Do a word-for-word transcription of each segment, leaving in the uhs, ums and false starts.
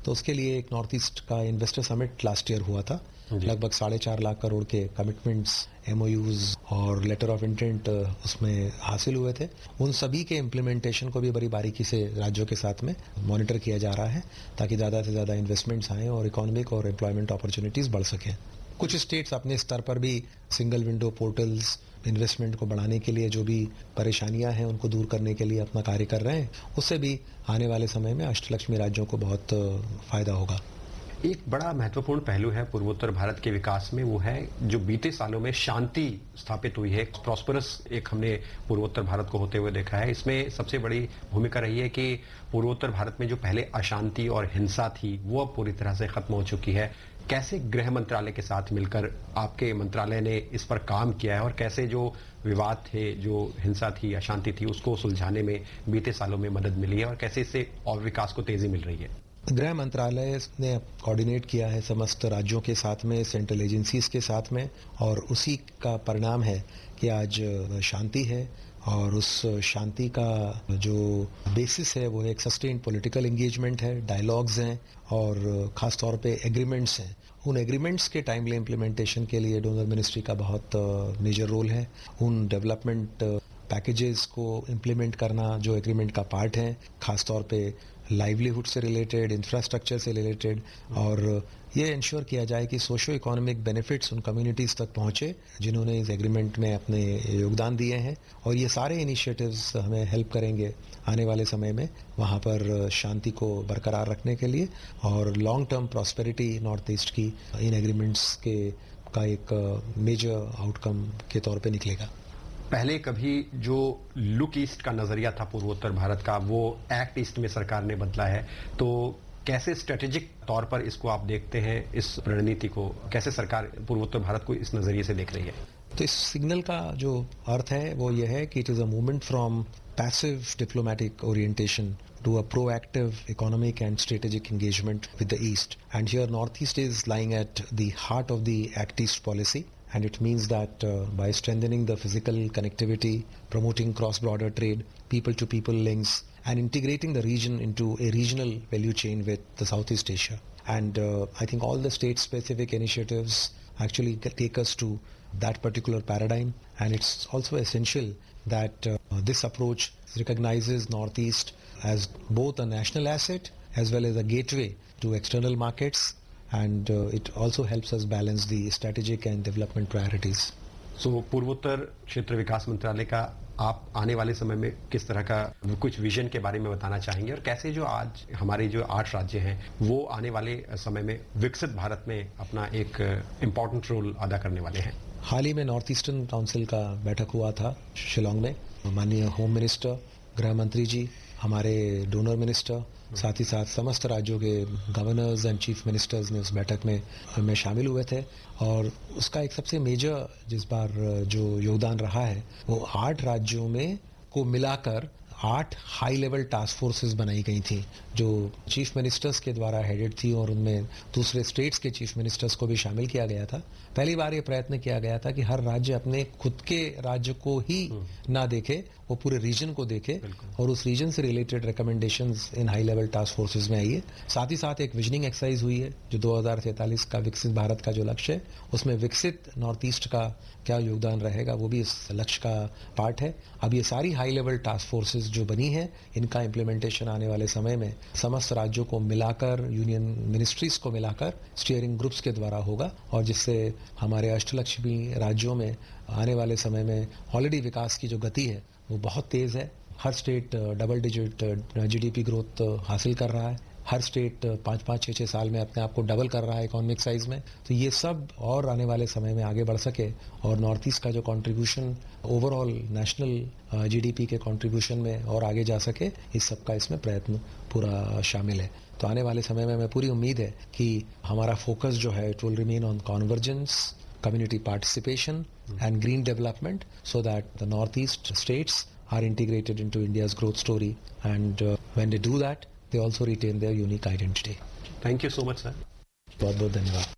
तो उसके लिए एक नॉर्थ ईस्ट का इन्वेस्टर समिट लास्ट ईयर हुआ था। लगभग साढ़े चार लाख करोड़ के कमिटमेंट्स, एमओयूज और लेटर ऑफ इंटेंट उसमें हासिल हुए थे। उन सभी के इम्प्लीमेंटेशन को भी बड़ी बारीकी से राज्यों के साथ में मॉनिटर किया जा रहा है, ताकि ज़्यादा से ज़्यादा इन्वेस्टमेंट्स आएँ और इकोनॉमिक और एम्प्लॉयमेंट अपॉर्चुनिटीज़ बढ़ सकें। कुछ स्टेट्स अपने स्तर पर भी सिंगल विंडो पोर्टल्स, इन्वेस्टमेंट को बढ़ाने के लिए जो भी परेशानियां हैं उनको दूर करने के लिए अपना कार्य कर रहे हैं। उससे भी आने वाले समय में अष्टलक्ष्मी राज्यों को बहुत फायदा होगा। एक बड़ा महत्वपूर्ण पहलू है पूर्वोत्तर भारत के विकास में, वो है जो बीते सालों में शांति स्थापित हुई है। प्रॉस्परस एक हमने पूर्वोत्तर भारत को होते हुए देखा है। इसमें सबसे बड़ी भूमिका रही है कि पूर्वोत्तर भारत में जो पहले अशांति और हिंसा थी वो अब पूरी तरह से खत्म हो चुकी है। कैसे गृह मंत्रालय के साथ मिलकर आपके मंत्रालय ने इस पर काम किया है और कैसे जो विवाद थे, जो हिंसा थी, अशांति थी, उसको सुलझाने में बीते सालों में मदद मिली है और कैसे इससे और विकास को तेजी मिल रही है? गृह मंत्रालय ने कोऑर्डिनेट किया है समस्त राज्यों के साथ में, सेंट्रल एजेंसीज के साथ में, और उसी का परिणाम है कि आज शांति है। और उस शांति का जो बेसिस है वो एक सस्टेन्ड पॉलिटिकल एंगेजमेंट है, डायलॉग्स हैं और खास तौर पे एग्रीमेंट्स हैं। उन एग्रीमेंट्स के टाइमली इम्प्लीमेंटेशन के लिए डोनर मिनिस्ट्री का बहुत मेजर रोल है। उन डेवलपमेंट पैकेजेस को इम्प्लीमेंट करना जो एग्रीमेंट का पार्ट है, खास तौर पे लाइवलीहुड से रिलेटेड, इंफ्रास्ट्रक्चर से रिलेटेड, और ये इंश्योर किया जाए कि सोशो इकोनॉमिक बेनिफिट्स उन कम्युनिटीज़ तक पहुंचे जिन्होंने इस एग्रीमेंट में अपने योगदान दिए हैं। और ये सारे इनिशिएटिव्स हमें हेल्प करेंगे आने वाले समय में वहाँ पर शांति को बरकरार रखने के लिए, और long term prosperity north east की इन एग्रीमेंट्स के का एक मेजर आउटकम के तौर पे निकलेगा। पहले कभी जो लुक ईस्ट का नजरिया था पूर्वोत्तर भारत का, वो एक्ट ईस्ट में सरकार ने बदला है। तो कैसे स्ट्रेटेजिक तौर पर इसको आप देखते हैं, इस रणनीति को कैसे सरकार पूर्वोत्तर भारत को इस नजरिए से देख रही है? तो इस सिग्नल का जो अर्थ है वो ये है कि it is a movement from passive diplomatic orientation to a proactive economic and strategic engagement with the East. And here Northeast is lying at the heart of the Act East policy. And it means that uh, by strengthening the physical connectivity, promoting cross-border trade, people-to-people links, and integrating the region into a regional value chain with the Southeast Asia. And uh, I think all the state-specific initiatives actually take us to that particular paradigm. And it's also essential that uh, this approach recognizes Northeast as both a national asset as well as a gateway to external markets, and uh, it also helps us balance the strategic and development priorities. So पूर्वोत्तर क्षेत्र विकास मंत्रालय का आप आने वाले समय में किस तरह का कुछ विजन के बारे में बताना चाहेंगे, और कैसे जो आज हमारे जो आठ राज्य हैं वो आने वाले समय में विकसित भारत में अपना एक इम्पोर्टेंट रोल अदा करने वाले हैं? हाल ही में नॉर्थ ईस्टर्न काउंसिल का बैठक हुआ था शिलोंग में। माननीय होम मिनिस्टर, गृह मंत्री जी, हमारे डोनर मिनिस्टर, साथ ही साथ समस्त राज्यों के गवर्नर्स एंड चीफ मिनिस्टर्स ने उस बैठक में में शामिल हुए थे। और उसका एक सबसे मेजर जिस बार जो योगदान रहा है वो आठ राज्यों में को मिलाकर आठ हाई लेवल टास्क फोर्सेस बनाई गई थी जो चीफ मिनिस्टर्स के द्वारा हेडेड थी, और उनमें दूसरे स्टेट्स के चीफ मिनिस्टर्स को भी शामिल किया गया था। पहली बार ये प्रयत्न किया गया था कि हर राज्य अपने खुद के राज्य को ही ना देखे, वो पूरे रीजन को देखे और उस रीजन से रिलेटेड रिकमेंडेशंस इन हाई लेवल टास्क फोर्सेस में आई है। साथ ही साथ एक विजनिंग एक्सरसाइज हुई है जो दो हज़ार सैंतालीस का विकसित भारत का जो लक्ष्य है उसमें विकसित नॉर्थ ईस्ट का क्या योगदान रहेगा वो भी इस लक्ष्य का पार्ट है। अब ये सारी हाई लेवल टास्क फोर्सेस जो बनी है इनका इम्प्लीमेंटेशन आने वाले समय में समस्त राज्यों को मिलाकर, यूनियन मिनिस्ट्रीज को मिलाकर स्टीयरिंग ग्रुप्स के द्वारा होगा, और जिससे हमारे अष्टलक्ष्मी राज्यों में आने वाले समय में ऑलरेडी विकास की जो गति है वो बहुत तेज है। हर state double digit GDP growth हासिल कर रहा है, हर स्टेट पाँच पाँच छः छः साल में अपने आप को डबल कर रहा है इकोनॉमिक साइज में। तो ये सब और आने वाले समय में आगे बढ़ सके और नॉर्थ ईस्ट का जो कंट्रीब्यूशन ओवरऑल नेशनल जीडीपी के कंट्रीब्यूशन में और आगे जा सके, इस सब का इसमें प्रयत्न पूरा शामिल है। तो आने वाले समय में मैं पूरी उम्मीद है कि हमारा फोकस जो है it will remain on convergence, community participation and green development so that the northeast states are integrated into India's growth story, and uh, when they do that they also retain their unique identity. Thank you so much sir. बहुत बहुत धन्यवाद।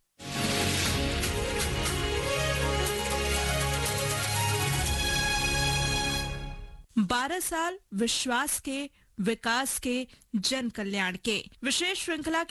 बारह साल विश्वास के, विकास के, जन कल्याण के विशेष श्रृंखला